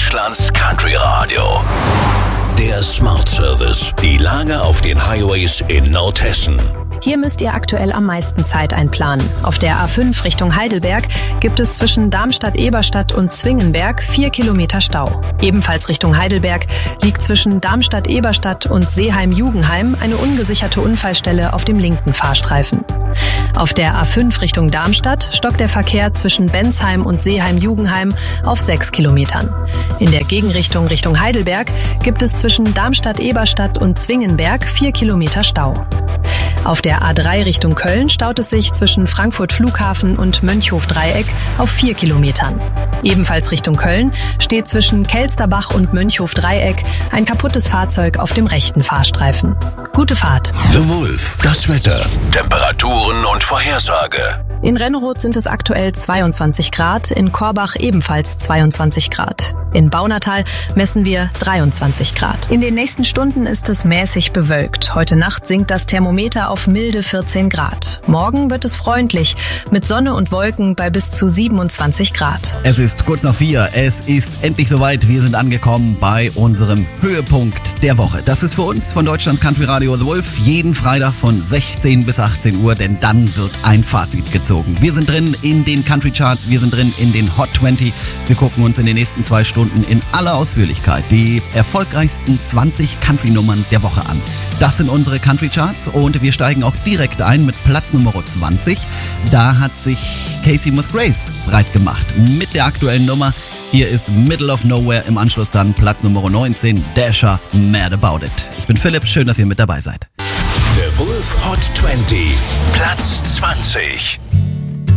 Deutschlands Country Radio. Der Smart Service. Die Lage auf den Highways in Nordhessen. Hier müsst ihr aktuell am meisten Zeit einplanen. Auf der A5 Richtung Heidelberg gibt es zwischen Darmstadt-Eberstadt und Zwingenberg 4 Kilometer Stau. Ebenfalls Richtung Heidelberg liegt zwischen Darmstadt-Eberstadt und Seeheim-Jugenheim eine ungesicherte Unfallstelle auf dem linken Fahrstreifen. Auf der A5 Richtung Darmstadt stockt der Verkehr zwischen Bensheim und Seeheim-Jugenheim auf 6 Kilometern. In der Gegenrichtung Richtung Heidelberg gibt es zwischen Darmstadt-Eberstadt und Zwingenberg 4 Kilometer Stau. Auf der A3 Richtung Köln staut es sich zwischen Frankfurt Flughafen und Mönchhof-Dreieck auf 4 Kilometern. Ebenfalls Richtung Köln steht zwischen Kelsterbach und Mönchhof-Dreieck ein kaputtes Fahrzeug auf dem rechten Fahrstreifen. Gute Fahrt. The Wolf, das Wetter, Temperaturen und Vorhersage. In Renneroth sind es aktuell 22 Grad, in Korbach ebenfalls 22 Grad. In Baunatal messen wir 23 Grad. In den nächsten Stunden ist es mäßig bewölkt. Heute Nacht sinkt das Thermometer auf milde 14 Grad. Morgen wird es freundlich, mit Sonne und Wolken bei bis zu 27 Grad. Es ist kurz nach 4. Es ist endlich soweit. Wir sind angekommen bei unserem Höhepunkt der Woche. Das ist für uns von Deutschlands Country Radio The Wolf jeden Freitag von 16 bis 18 Uhr, denn dann wird ein Fazit gezogen. Wir sind drin in den Country Charts, wir sind drin in den Hot 20. Wir gucken uns in den nächsten 2 Stunden in aller Ausführlichkeit die erfolgreichsten 20 Country-Nummern der Woche an. Das sind unsere Country Charts und wir steigen auch direkt ein mit Platz Nummer 20. Da hat sich Casey Musgraves breit gemacht mit der aktuellen Nummer. Hier ist Middle of Nowhere, im Anschluss dann Platz Nummer 19, Dasher, Mad About It. Ich bin Philipp, schön, dass ihr mit dabei seid. The Wolf Hot 20, Platz 20.